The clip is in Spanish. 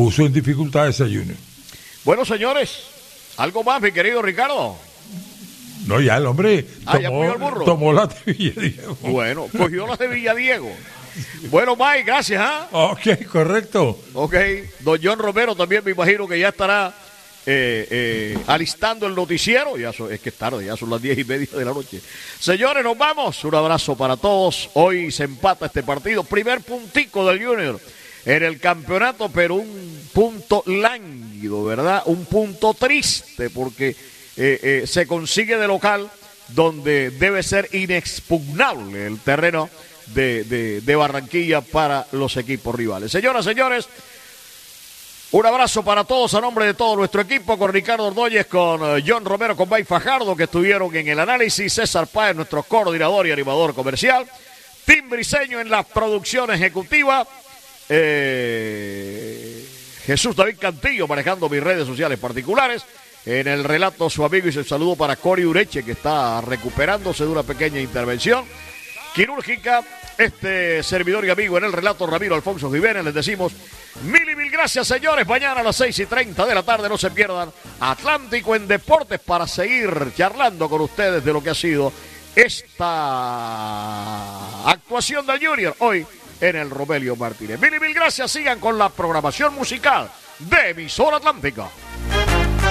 puso en dificultad ese Junior. Bueno, señores, ¿algo más, mi querido Ricardo? No, ya el hombre tomó la de Villadiego. Bueno, cogió la de Villadiego. Bueno, Mike, gracias, ¿ah? Ok, correcto. Ok, don John Romero también me imagino que ya estará alistando el noticiero. Es que es tarde, ya son las 10:30 de la noche. Señores, nos vamos. Un abrazo para todos. Hoy se empata este partido. Primer puntico del Junior en el campeonato, pero un punto lánguido, ¿verdad? Un punto triste porque se consigue de local donde debe ser inexpugnable el terreno de Barranquilla para los equipos rivales. Señoras, señores, un abrazo para todos a nombre de todo nuestro equipo, con Ricardo Ordóñez, con John Romero, con Bay Fajardo, que estuvieron en el análisis, César Páez, nuestro coordinador y animador comercial, Tim Briceño en la producción ejecutiva, Jesús David Cantillo manejando mis redes sociales particulares, en el relato su amigo y su saludo para Cori Ureche, que está recuperándose de una pequeña intervención quirúrgica. Este servidor y amigo en el relato, Ramiro Alfonso Jiménez, les decimos mil y mil gracias, señores. Mañana a las 6:30 de la tarde no se pierdan Atlántico en Deportes para seguir charlando con ustedes de lo que ha sido esta actuación del Junior hoy en el Romelio Martínez. Mil y mil gracias, sigan con la programación musical de Emisora Atlántica.